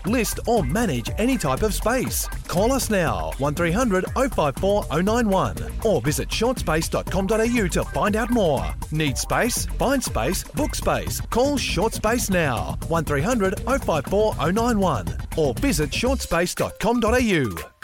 list or manage any type of space. Call us now, 1300 054 091 or visit shortspace.com.au to find out more. Need space? Find space, book space. Call Short Space now, 1300 054 091 or visit shortspace.com.au.